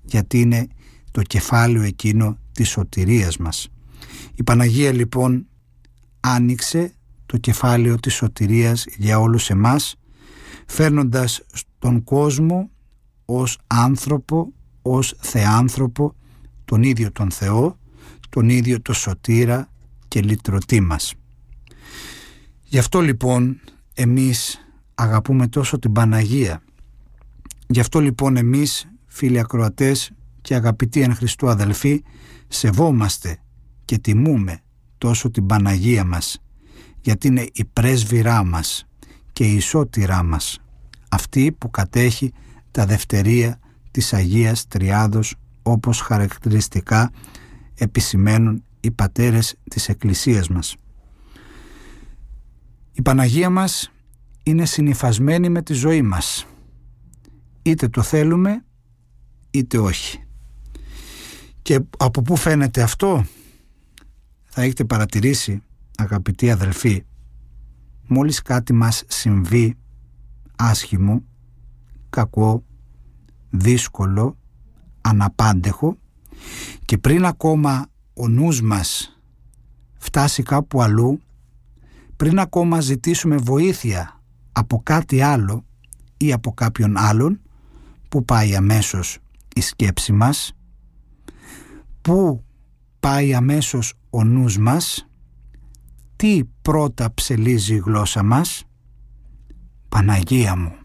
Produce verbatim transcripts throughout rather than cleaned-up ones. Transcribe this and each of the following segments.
γιατί είναι το κεφάλαιο εκείνο της σωτηρίας μας. Η Παναγία λοιπόν άνοιξε το κεφάλαιο της σωτηρίας για όλους εμάς, φέρνοντας στον κόσμο ως άνθρωπο, ως θεάνθρωπο, τον ίδιο τον Θεό, τον ίδιο το σωτήρα και λυτρωτή μας. Γι' αυτό λοιπόν εμείς αγαπούμε τόσο την Παναγία. Γι' αυτό λοιπόν εμείς, φίλοι ακροατές και αγαπητοί εν Χριστώ αδελφοί, σεβόμαστε και τιμούμε τόσο την Παναγία μας, γιατί είναι η πρέσβυρά μας και η σώτηρά μας, αυτή που κατέχει τα δευτερία της Αγίας Τριάδος, όπως χαρακτηριστικά επισημαίνουν οι πατέρες της Εκκλησίας μας. Η Παναγία μας είναι συνυφασμένη με τη ζωή μας, είτε το θέλουμε είτε όχι. Και από πού φαίνεται αυτό? Θα έχετε παρατηρήσει, αγαπητοί αδελφοί, μόλις κάτι μας συμβεί άσχημο, κακό, δύσκολο, αναπάντεχο, και πριν ακόμα ο νους μας φτάσει κάπου αλλού, πριν ακόμα ζητήσουμε βοήθεια από κάτι άλλο ή από κάποιον άλλον, που πάει αμέσως η σκέψη μας, που πάει αμέσως ο νους μας, τι πρώτα ψελίζει η γλώσσα μας? Παναγία μου.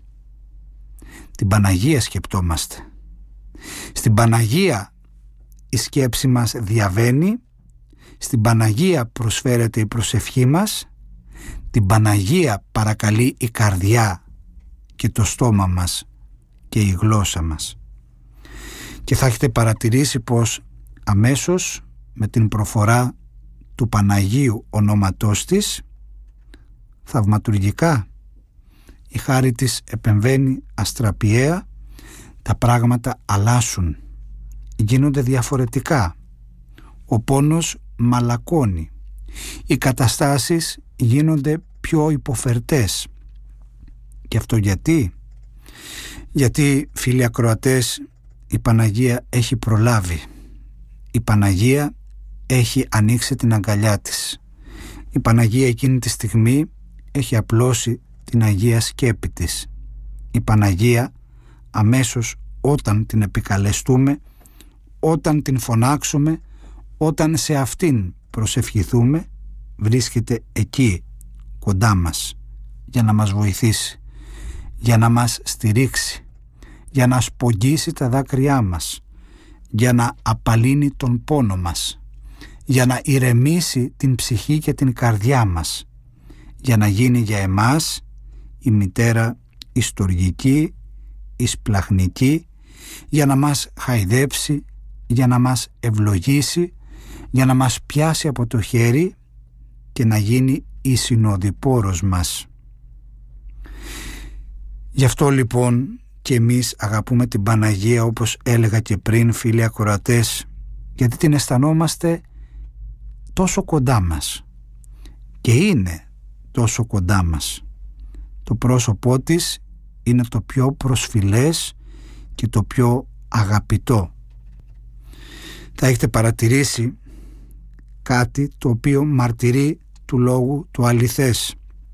Την Παναγία σκεπτόμαστε. Στην Παναγία η σκέψη μας διαβαίνει, στην Παναγία προσφέρεται η προσευχή μας, την Παναγία παρακαλεί η καρδιά και το στόμα μας και η γλώσσα μας. Και θα έχετε παρατηρήσει πως αμέσως με την προφορά του Παναγίου ονόματός της, θαυματουργικά η χάρη της επεμβαίνει αστραπιαία, τα πράγματα αλλάσουν, γίνονται διαφορετικά, ο πόνος μαλακώνει, οι καταστάσεις γίνονται πιο υποφερτές. Και αυτό γιατί? Γιατί, φίλοι ακροατές, η Παναγία έχει προλάβει. Η Παναγία έχει ανοίξει την αγκαλιά της. Η Παναγία εκείνη τη στιγμή έχει απλώσει την Αγία Σκέπη της. Η Παναγία αμέσως όταν την επικαλεστούμε, όταν την φωνάξουμε, όταν σε αυτήν προσευχηθούμε, βρίσκεται εκεί κοντά μας για να μας βοηθήσει, για να μας στηρίξει, για να σπογγίσει τα δάκρυά μας, για να απαλύνει τον πόνο μας, για να ηρεμήσει την ψυχή και την καρδιά μας, για να γίνει για εμάς η μητέρα η στοργική, η σπλαχνική, για να μας χαϊδέψει, για να μας ευλογήσει, για να μας πιάσει από το χέρι και να γίνει η συνοδοιπόρος μας. Γι' αυτό λοιπόν και εμείς αγαπούμε την Παναγία, όπως έλεγα και πριν, φίλοι ακροατές, γιατί την αισθανόμαστε τόσο κοντά μας και είναι τόσο κοντά μας. Το πρόσωπό της είναι το πιο προσφυλές και το πιο αγαπητό. Θα έχετε παρατηρήσει κάτι το οποίο μαρτυρεί του λόγου του αληθές.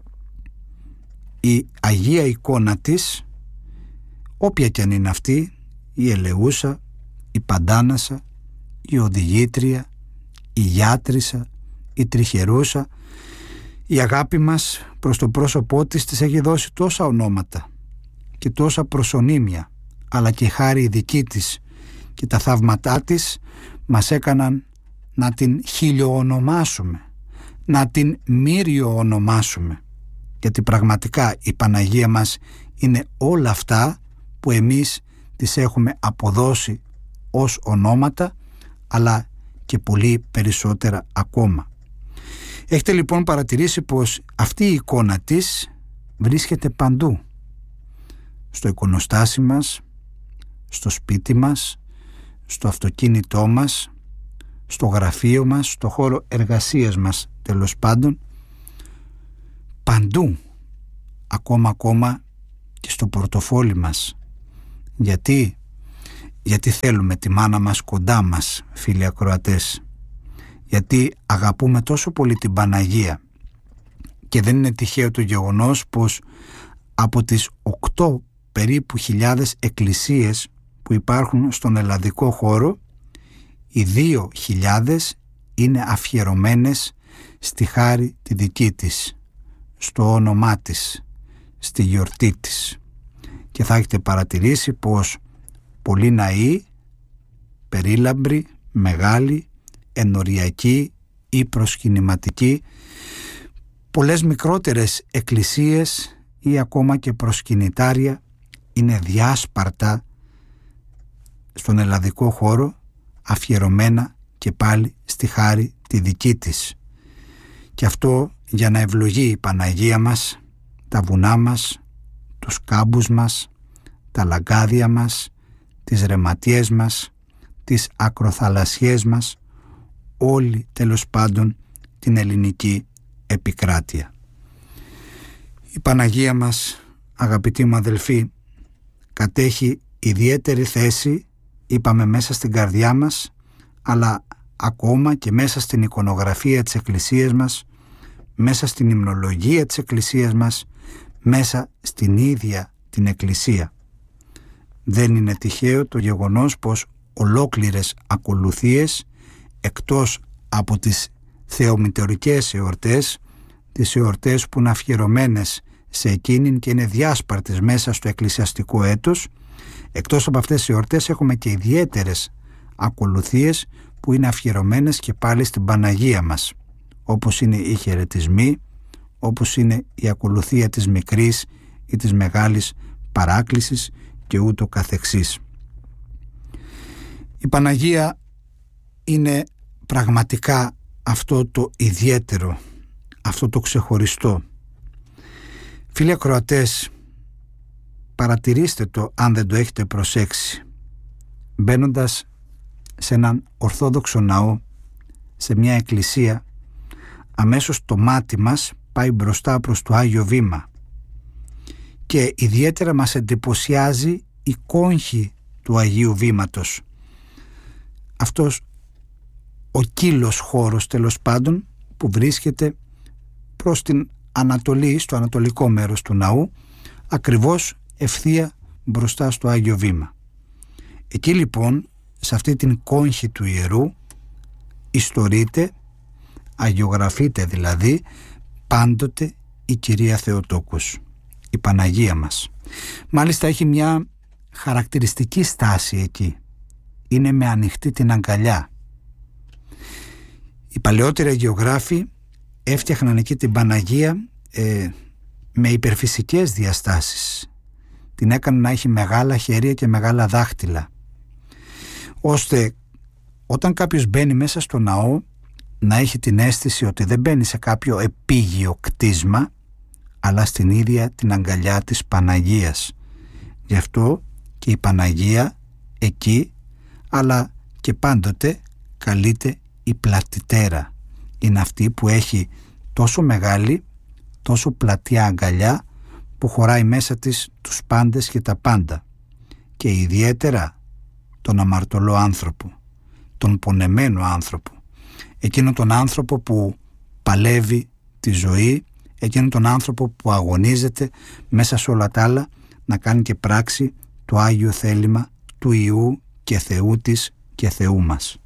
Η Αγία εικόνα της, όποια κι αν είναι αυτή, η ελεούσα, η παντάνασα, η οδηγήτρια, η γιάτρισα, η τριχερούσα, η αγάπη μας προς το πρόσωπό της της έχει δώσει τόσα ονόματα και τόσα προσωνύμια, αλλά και χάρη η δική της και τα θαύματά της μας έκαναν να την χιλιοονομάσουμε, να την μύριοονομάσουμε, γιατί πραγματικά η Παναγία μας είναι όλα αυτά που εμείς τις έχουμε αποδώσει ως ονόματα, αλλά και πολύ περισσότερα ακόμα. Έχετε λοιπόν παρατηρήσει πως αυτή η εικόνα της βρίσκεται παντού, στο εικονοστάσι μας, στο σπίτι μας, στο αυτοκίνητό μας, στο γραφείο μας, στο χώρο εργασίας μας, τέλος πάντων, παντού, ακόμα ακόμα και στο πορτοφόλι μας. Γιατί? γιατί θέλουμε τη μάνα μας κοντά μας, φίλοι ακροατές, γιατί αγαπούμε τόσο πολύ την Παναγία, και δεν είναι τυχαίο το γεγονός πως από τις οκτώ περίπου χιλιάδες εκκλησίες που υπάρχουν στον ελλαδικό χώρο, οι δύο χιλιάδες είναι αφιερωμένες στη χάρη τη δική της, στο όνομά της, στη γιορτή της. Και θα έχετε παρατηρήσει πως πολλοί ναοί, περίλαμπροι, μεγάλοι, ενοριακοί ή προσκυνηματικοί, πολλές μικρότερες εκκλησίες ή ακόμα και προσκυνητάρια είναι διάσπαρτα στον ελλαδικό χώρο, αφιερωμένα και πάλι στη χάρη τη δική της. Και αυτό για να ευλογεί η Παναγία μας τα βουνά μας, τους κάμπους μας, τα λαγκάδια μας, τις ρεματιές μας, τις ακροθαλασσιές μας, όλη τέλος πάντων την ελληνική επικράτεια. Η Παναγία μας, αγαπητοί μου αδελφοί, κατέχει ιδιαίτερη θέση, είπαμε, μέσα στην καρδιά μας, αλλά ακόμα και μέσα στην εικονογραφία της Εκκλησίας μας, μέσα στην υμνολογία της Εκκλησίας μας, μέσα στην ίδια την Εκκλησία. Δεν είναι τυχαίο το γεγονός πως ολόκληρες ακολουθίες, εκτός από τις θεομητορικές εορτές, τις εορτές που είναι αφιερωμένες σε εκείνην και είναι διάσπαρτες μέσα στο εκκλησιαστικό έτος, εκτός από αυτές τις εορτές έχουμε και ιδιαίτερες ακολουθίες που είναι αφιερωμένες και πάλι στην Παναγία μας, όπως είναι οι χαιρετισμοί, όπως είναι η ακολουθία της μικρής ή της μεγάλης παράκλησης και ούτω καθεξής. Η Παναγία είναι πραγματικά αυτό το ιδιαίτερο, αυτό το ξεχωριστό. Φίλοι ακροατές, παρατηρήστε το αν δεν το έχετε προσέξει. Μπαίνοντας σε έναν ορθόδοξο ναό, σε μια εκκλησία, αμέσως το μάτι μας πάει μπροστά προς το Άγιο Βήμα και ιδιαίτερα μας εντυπωσιάζει η κόγχη του Αγίου Βήματος. Αυτός ο κύλος χώρος τέλος πάντων που βρίσκεται προς την Ανατολή, στο ανατολικό μέρος του ναού, ακριβώς ευθεία μπροστά στο Άγιο Βήμα. Εκεί λοιπόν, σε αυτή την κόγχη του ιερού, ιστορείται, αγιογραφείται δηλαδή, πάντοτε η Κυρία Θεοτόκος, η Παναγία μας. Μάλιστα έχει μια χαρακτηριστική στάση εκεί. Είναι με ανοιχτή την αγκαλιά. Οι παλαιότεροι αγιογράφοι έφτιαχναν εκεί την Παναγία ε, με υπερφυσικές διαστάσεις. Την έκαναν να έχει μεγάλα χέρια και μεγάλα δάχτυλα, ώστε όταν κάποιος μπαίνει μέσα στο ναό να έχει την αίσθηση ότι δεν μπαίνει σε κάποιο επίγειο κτίσμα, αλλά στην ίδια την αγκαλιά της Παναγίας. Γι' αυτό και η Παναγία εκεί, αλλά και πάντοτε, καλείται η πλατιτέρα. Είναι αυτή που έχει τόσο μεγάλη, τόσο πλατιά αγκαλιά που χωράει μέσα της τους πάντες και τα πάντα, και ιδιαίτερα τον αμαρτωλό άνθρωπο, τον πονεμένο άνθρωπο, εκείνο τον άνθρωπο που παλεύει τη ζωή, εκείνο τον άνθρωπο που αγωνίζεται μέσα σε όλα τα άλλα να κάνει και πράξη το Άγιο θέλημα του Υιού και Θεού της και Θεού μας.